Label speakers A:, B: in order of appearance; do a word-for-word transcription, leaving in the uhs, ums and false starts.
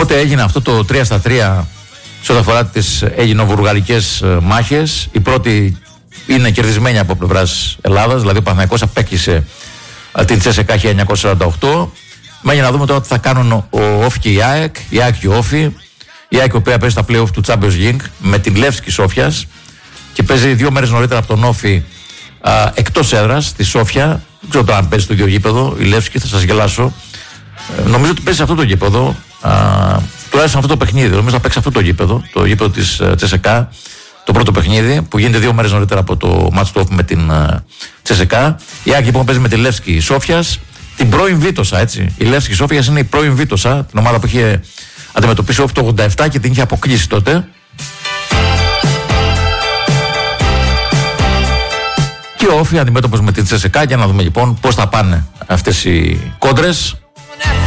A: Οπότε έγινε αυτό το τρία στα τρία σε ό,τι αφορά τις ελληνοβουλγαρικές μάχες. Η πρώτη είναι κερδισμένη από πλευράς Ελλάδας, δηλαδή ο Παναθηναϊκός απέκτησε την Τσέσεκα χίλια εννιακόσια σαράντα οκτώ. Μένει να δούμε τώρα τι θα κάνουν ο Όφη και η ΑΕΚ, η ΑΕΚ και ο Όφη. Η ΑΕΚ η οποία παίζει στα play-off του Champions League με την Λεύσκη Σόφιας και παίζει δύο μέρες νωρίτερα από τον Όφη εκτός έδρας στη Σόφια. Δεν ξέρω τώρα αν παίζει στο ίδιο γήπεδο. Η Λεύσκη, θα σας γελάσω. Ε, νομίζω ότι παίζει σε αυτό το γήπεδο. Τουλάχιστον αυτό το παιχνίδι. Νομίζω θα παίξει αυτό το γήπεδο, το γήπεδο της Τσέσεκα. Το πρώτο παιχνίδι που γίνεται δύο μέρες νωρίτερα από το match του Όφη με την Τσέσεκα. Η ΑΕΚ λοιπόν παίζει με τη Λεύσκη Σόφιας. Την πρώην Βίτοσα, έτσι. Η Λεύσκη Σόφιας είναι η πρώην Βίτοσα, την ομάδα που είχε αντιμετωπίσει ο Όφη το ογδόντα επτά και την είχε αποκλείσει τότε. Και ο Όφη αντιμέτωπος με την Τσέσεκα. Για να δούμε λοιπόν πώς θα πάνε αυτές οι κόντρες.